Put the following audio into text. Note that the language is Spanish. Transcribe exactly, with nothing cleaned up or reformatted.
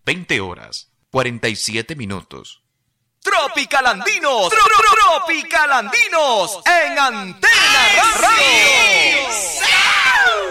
veinte horas, cuarenta y siete minutos. Tropical Andinos, Tro- Tro- Tropical Andinos en Antena Radio.